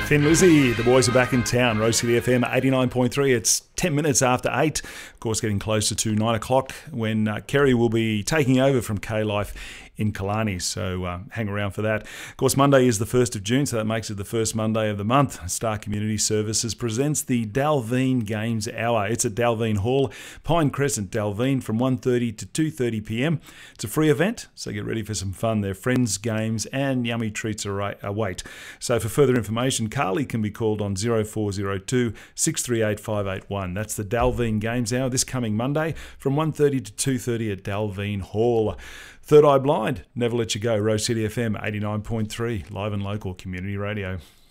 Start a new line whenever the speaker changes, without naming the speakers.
Thin Lizzy, the boys are back in town. Rose City FM 89.3. It's 10 minutes after 8. Of course, getting closer to 9 o'clock when Kerry will be taking over from K-Life in Killarney. So hang around for that. Of course, Monday is the 1st of June, so that makes it the first Monday of the month. Star Community Services presents the Dalveen Games Hour. It's at Dalveen Hall, Pine Crescent, Dalveen, from 1:30 to 2:30pm. It's a free event, so get ready for some fun. There are friends, games and yummy treats await. So for further information, Carly can be called on 0402 638 581. That's the Dalveen Games Hour this coming Monday from 1:30 to 2:30 at Dalveen Hall. Third Eye Blind, Never Let You Go, Rose City FM 89.3, live and local community radio.